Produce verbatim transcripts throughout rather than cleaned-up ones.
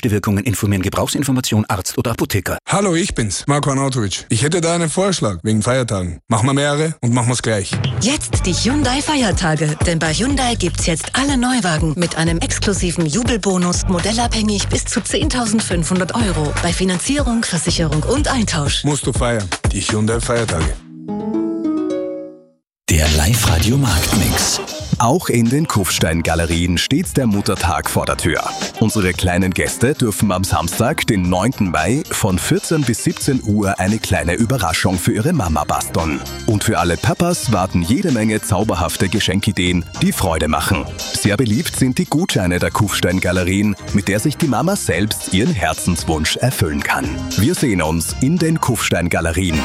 Nebenwirkungen informieren. Gebrauchsinformation Arzt oder Apotheker. Hallo, ich bin's, Marko Arnautovic. Ich hätte da einen Vorschlag wegen Feiertagen. Machen wir mehrere und machen wir's gleich. Jetzt die Hyundai-Feiertage. Denn bei Hyundai gibt's jetzt alle Neuwagen mit einem exklusiven Jubelbonus, modellabhängig bis zu zehntausendfünfhundert Euro. Bei Finanzierung, Versicherung und Eintausch. Musst du feiern. Die Hyundai-Feiertage. Der Live-Radio Marktmix. Auch in den Kufstein-Galerien steht der Muttertag vor der Tür. Unsere kleinen Gäste dürfen am Samstag, den neunten Mai, von vierzehn bis siebzehn Uhr eine kleine Überraschung für ihre Mama basteln. Und für alle Papas warten jede Menge zauberhafte Geschenkideen, die Freude machen. Sehr beliebt sind die Gutscheine der Kufstein-Galerien, mit der sich die Mama selbst ihren Herzenswunsch erfüllen kann. Wir sehen uns in den Kufstein-Galerien.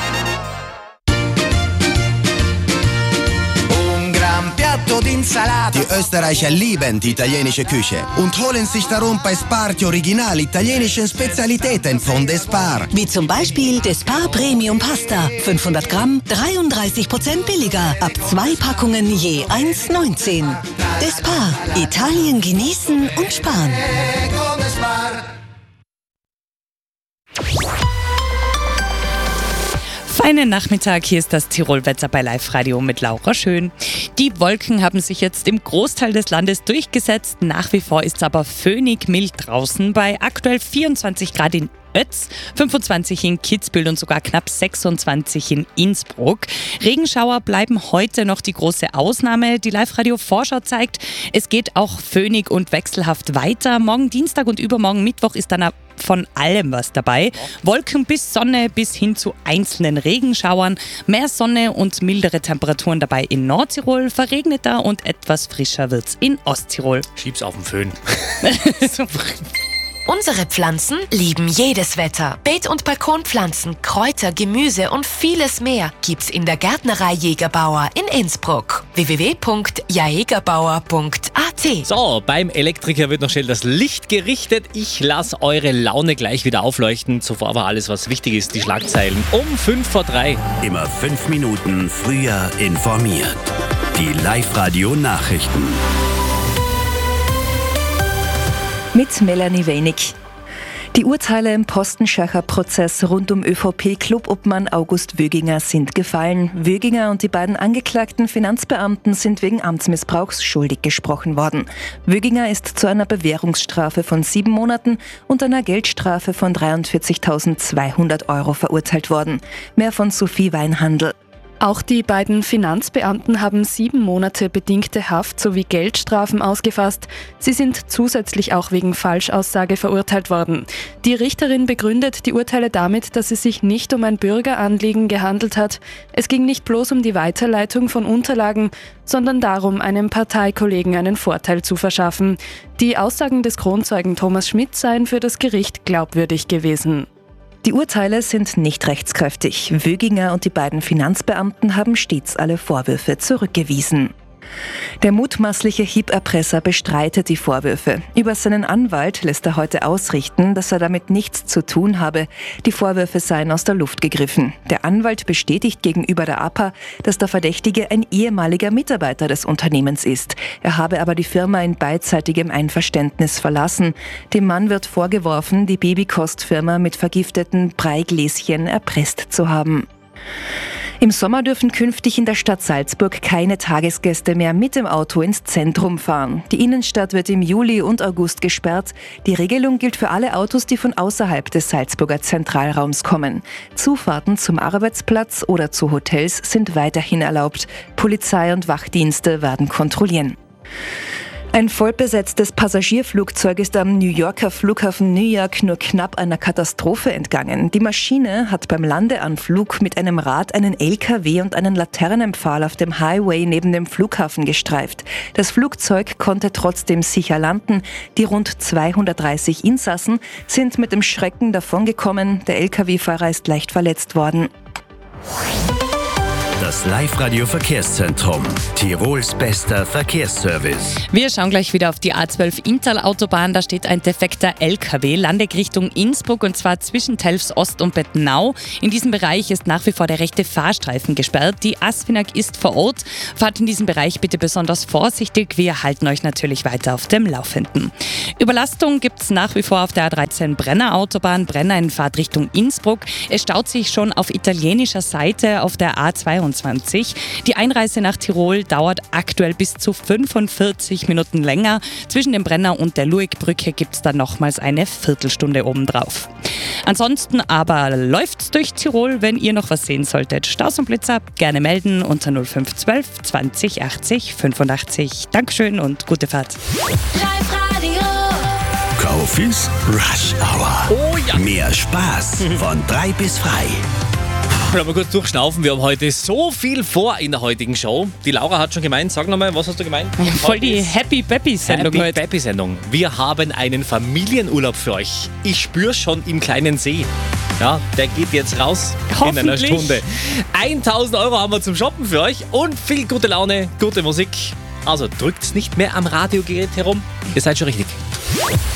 Die Österreicher lieben die italienische Küche und holen sich darum bei Spar die original italienischen Spezialitäten von Despar. Wie zum Beispiel Despar Premium Pasta. fünfhundert Gramm, dreiunddreißig Prozent billiger. Ab zwei Packungen je eins neunzehn. Despar. Italien genießen und sparen. Feinen Nachmittag, hier ist das Tirol-Wetter bei Live-Radio mit Laura Schön. Die Wolken haben sich jetzt im Großteil des Landes durchgesetzt. Nach wie vor ist es aber föhnig mild draußen bei aktuell vierundzwanzig Grad in Ötz, fünfundzwanzig in Kitzbühel und sogar knapp sechsundzwanzig in Innsbruck. Regenschauer bleiben heute noch die große Ausnahme. Die Live-Radio-Vorschau zeigt, es geht auch föhnig und wechselhaft weiter. Morgen Dienstag und übermorgen Mittwoch ist dann von allem was dabei. Wolken bis Sonne bis hin zu einzelnen Regenschauern. Mehr Sonne und mildere Temperaturen dabei in Nordtirol. Verregneter und etwas frischer wird's in Osttirol. Schieb's auf den Föhn. Unsere Pflanzen lieben jedes Wetter. Beet- und Balkonpflanzen, Kräuter, Gemüse und vieles mehr gibt's in der Gärtnerei Jägerbauer in Innsbruck. w w w punkt jägerbauer punkt a t. So, beim Elektriker wird noch schnell das Licht gerichtet. Ich lasse eure Laune gleich wieder aufleuchten. Zuvor aber alles, was wichtig ist, die Schlagzeilen um fünf vor drei. Immer fünf Minuten früher informiert. Die Live-Radio-Nachrichten. Mit Melanie Wenig. Die Urteile im Postenschacher-Prozess rund um ÖVP-Clubobmann August Wöginger sind gefallen. Wöginger und die beiden angeklagten Finanzbeamten sind wegen Amtsmissbrauchs schuldig gesprochen worden. Wöginger ist zu einer Bewährungsstrafe von sieben Monaten und einer Geldstrafe von dreiundvierzigtausendzweihundert Euro verurteilt worden. Mehr von Sophie Weinhandl. Auch die beiden Finanzbeamten haben sieben Monate bedingte Haft sowie Geldstrafen ausgefasst. Sie sind zusätzlich auch wegen Falschaussage verurteilt worden. Die Richterin begründet die Urteile damit, dass es sich nicht um ein Bürgeranliegen gehandelt hat. Es ging nicht bloß um die Weiterleitung von Unterlagen, sondern darum, einem Parteikollegen einen Vorteil zu verschaffen. Die Aussagen des Kronzeugen Thomas Schmidt seien für das Gericht glaubwürdig gewesen. Die Urteile sind nicht rechtskräftig. Wöginger und die beiden Finanzbeamten haben stets alle Vorwürfe zurückgewiesen. Der mutmaßliche Hieberpresser bestreitet die Vorwürfe. Über seinen Anwalt lässt er heute ausrichten, dass er damit nichts zu tun habe. Die Vorwürfe seien aus der Luft gegriffen. Der Anwalt bestätigt gegenüber der A P A, dass der Verdächtige ein ehemaliger Mitarbeiter des Unternehmens ist. Er habe aber die Firma in beidseitigem Einverständnis verlassen. Dem Mann wird vorgeworfen, die Babykostfirma mit vergifteten Breigläschen erpresst zu haben. Im Sommer dürfen künftig in der Stadt Salzburg keine Tagesgäste mehr mit dem Auto ins Zentrum fahren. Die Innenstadt wird im Juli und August gesperrt. Die Regelung gilt für alle Autos, die von außerhalb des Salzburger Zentralraums kommen. Zufahrten zum Arbeitsplatz oder zu Hotels sind weiterhin erlaubt. Polizei und Wachdienste werden kontrollieren. Ein vollbesetztes Passagierflugzeug ist am New Yorker Flughafen Newark nur knapp einer Katastrophe entgangen. Die Maschine hat beim Landeanflug mit einem Rad einen L K W und einen Laternenpfahl auf dem Highway neben dem Flughafen gestreift. Das Flugzeug konnte trotzdem sicher landen. Die rund zweihundertdreißig Insassen sind mit dem Schrecken davongekommen. Der L K W-Fahrer ist leicht verletzt worden. Das Das Live-Radio-Verkehrszentrum. Tirols bester Verkehrsservice. Wir schauen gleich wieder auf die A zwölf Inntal-Autobahn. Da steht ein defekter L K W, Landweg Richtung Innsbruck und zwar zwischen Telfs Ost und Bettenau. In diesem Bereich ist nach wie vor der rechte Fahrstreifen gesperrt. Die ASFINAG ist vor Ort. Fahrt in diesem Bereich bitte besonders vorsichtig. Wir halten euch natürlich weiter auf dem Laufenden. Überlastung gibt es nach wie vor auf der A dreizehn Brenner Autobahn. Brenner in Fahrtrichtung Innsbruck. Es staut sich schon auf italienischer Seite auf der A zweiundzwanzig. Die Einreise nach Tirol dauert aktuell bis zu fünfundvierzig Minuten länger. Zwischen dem Brenner und der Luegbrücke gibt es dann nochmals eine Viertelstunde obendrauf. Ansonsten aber läuft's durch Tirol, wenn ihr noch was sehen solltet. Staus und Blitzer gerne melden unter null fünf eins zwei zwanzig achtzig fünfundachtzig. Dankeschön und gute Fahrt. Live-Radio. Kofis Rush Hour. Oh ja. Mehr Spaß von drei bis frei. Mal kurz durchschnaufen, wir haben heute so viel vor in der heutigen Show. Die Laura hat schon gemeint, sag nochmal, was hast du gemeint? Voll die Happy-Bappy-Sendung Happy heute. Bappy-Sendung. Wir haben einen Familienurlaub für euch. Ich spüre schon im kleinen See. Ja, der geht jetzt raus in einer Stunde. tausend Euro haben wir zum Shoppen für euch und viel gute Laune, gute Musik. Also drückt's nicht mehr am Radiogerät herum. Ihr seid schon richtig.